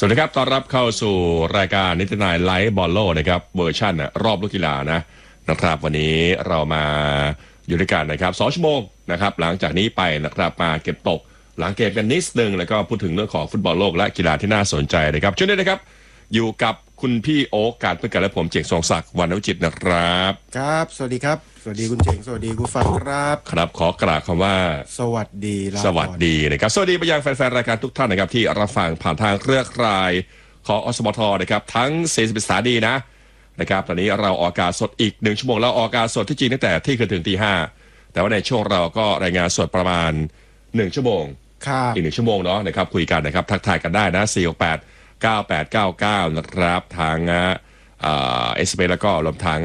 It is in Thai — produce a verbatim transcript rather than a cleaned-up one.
สวัสดีครับต้อนรับเข้าสู่รายการนิตินายไลฟ์บอลโลนะครับเวอร์ชันรอบลูกกีฬานะนะครับวันนี้เรามาอยู่ด้วยกันนะครับสองชั่วโมงนะครับหลังจากนี้ไปนะครับมาเก็บตกหลังเกมกันนิดนึงแล้วก็พูดถึงเรื่องของฟุตบอลโลกและกีฬาที่น่าสนใจนะครับช่วงนี้นะครับอยู่กับคุณพี่โอ๊กการเพื่อนกันและผมเจ๋งทรงศักดิ์วรรณวิจิตรนะครับครับสวัสดีครับสวัสดีคุณเจ๋งสวัสดีคุณฟังครับครับขอกราบคำว่าสวัสดีสวัสดีนะครับสวัสดีไปยังแฟนๆรายการทุกท่านนะครับที่รับฟังผ่านทางเครือข่ายของอสมทนะครับทั้งสี่สิบสถานีนะนะครับตอนนี้เราออกอากาศสดอีกหนึ่งชั่วโมงแล้วออกอากาศสดที่จริงตั้งแต่ที่คืนถึงตีห้าแต่ว่าในช่วงเราก็รายงานสดประมาณหนึ่งชั่วโมงอีกหนึ่งชั่วโมงเนาะนะครับคุยกันนะครับทักทายกันได้นะสี่ หก แปด เก้า แปด เก้า เก้านะครับทางเอ่อ เอส เอ็ม เอส แล้วก็รวมทาง